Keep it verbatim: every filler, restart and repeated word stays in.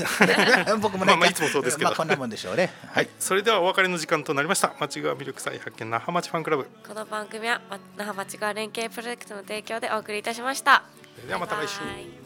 僕もね、 まあまあいつもそうですけど、 まあ、こんなもんでしょうね。 はい、それではお別れの時間となりました。町川魅力再発見那覇町ファンクラブ、 この番組は那覇町川連携プロジェクトの提供でお送りいたしました。 ではまた来週。 バイバイ。